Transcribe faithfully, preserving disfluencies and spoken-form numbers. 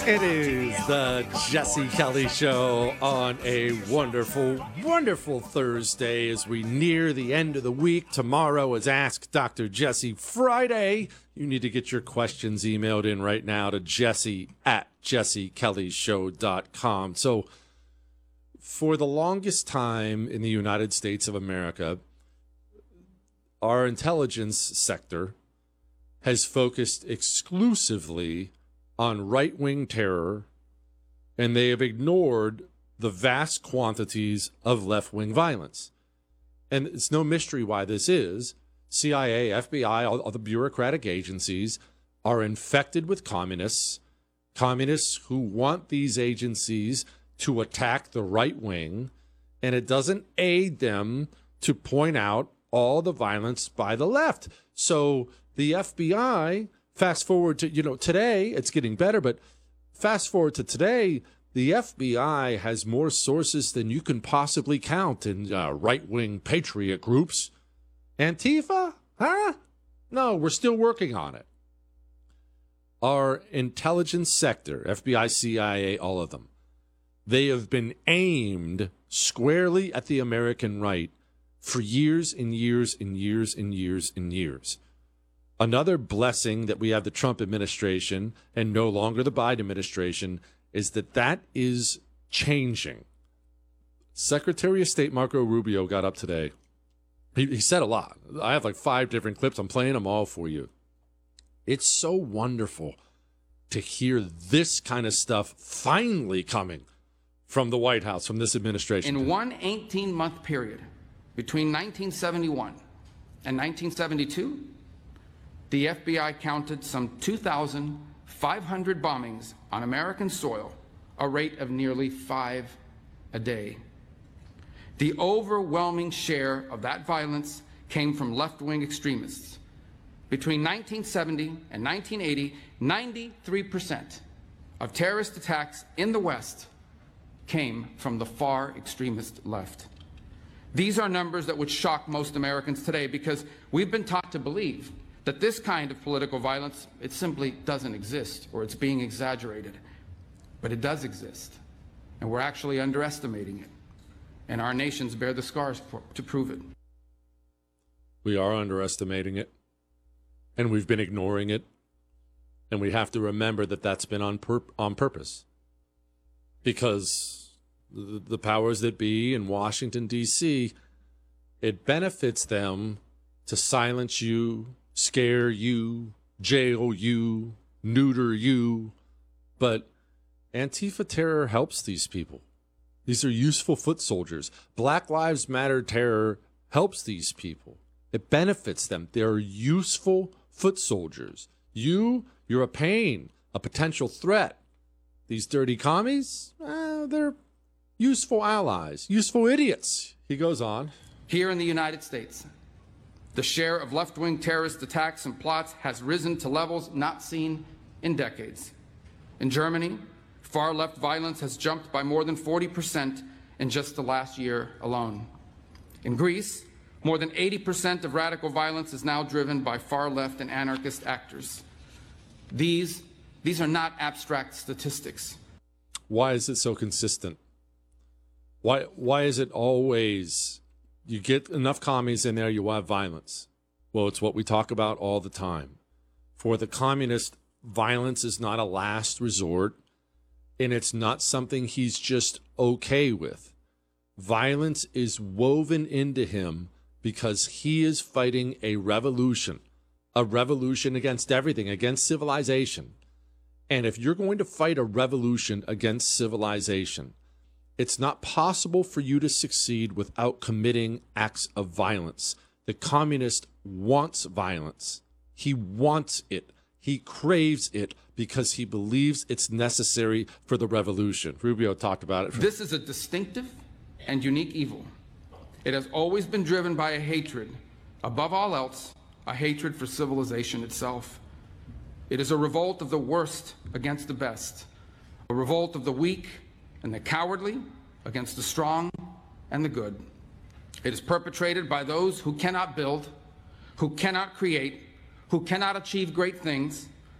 It is the Jesse Kelly Show on a wonderful, wonderful Thursday as we near the end of the week. Tomorrow is Ask Doctor Jesse Friday. You need to get your questions emailed in right now to jesse at jesse kelly show dot com. So for the longest time in the United States of America, our intelligence sector has focused exclusively on right-wing terror, and they have ignored the vast quantities of left-wing violence. And it's no mystery why this is. C I A, F B I, all, all the bureaucratic agencies are infected with communists, communists who want these agencies to attack the right wing, and it doesn't aid them to point out all the violence by the left. So the F B I, fast forward to, you know, today, it's getting better, but fast forward to today, the F B I has more sources than you can possibly count in uh, right-wing patriot groups. Antifa? Huh? No, we're still working on it. Our intelligence sector, F B I, C I A, all of them, they have been aimed squarely at the American right for years and years and years and years and years. Another blessing that we have the Trump administration and no longer the Biden administration is that that is changing. Secretary of State Marco Rubio got up today. He, he said a lot. I have like five different clips. I'm playing them all for you. It's so wonderful to hear this kind of stuff finally coming from the White House, from this administration. In one eighteen-month period between nineteen seventy-one and nineteen seventy-two, the F B I counted some two thousand five hundred bombings on American soil, a rate of nearly five a day. The overwhelming share of that violence came from left-wing extremists. Between nineteen seventy and nineteen eighty, ninety-three percent of terrorist attacks in the West came from the far extremist left. These are numbers that would shock most Americans today because we've been taught to believe that this kind of political violence, it simply doesn't exist, or it's being exaggerated. But it does exist, and we're actually underestimating it. And our nations bear the scars for, to prove it. We are underestimating it, and we've been ignoring it, and we have to remember that that's been on, pur- on purpose. Because the, the powers that be in Washington, D C, it benefits them to silence you, scare you, jail you, neuter you. But Antifa terror helps these people. These are useful foot soldiers. Black Lives Matter terror helps these people. It benefits them. They're useful foot soldiers. You, you're a pain, a potential threat. These dirty commies, uh, they're useful allies, useful idiots. He goes on. Here in the United States, the share of left-wing terrorist attacks and plots has risen to levels not seen in decades. In Germany, far-left violence has jumped by more than forty percent in just the last year alone. In Greece, more than eighty percent of radical violence is now driven by far-left and anarchist actors. These, these are not abstract statistics. Why is it so consistent? Why, why is it always... You get enough commies in there, you will have violence. Well, it's what we talk about all the time. For the communist, violence is not a last resort, and it's not something he's just okay with. Violence is woven into him because he is fighting a revolution, a revolution against everything, against civilization. And if you're going to fight a revolution against civilization, it's not possible for you to succeed without committing acts of violence. The communist wants violence. He wants it. He craves it because he believes it's necessary for the revolution. Rubio talked about it. This is a distinctive and unique evil. It has always been driven by a hatred, above all else, a hatred for civilization itself. It is a revolt of the worst against the best, a revolt of the weak and the cowardly against the strong and the good. It is perpetrated by those who cannot build, who cannot create, who cannot achieve great things,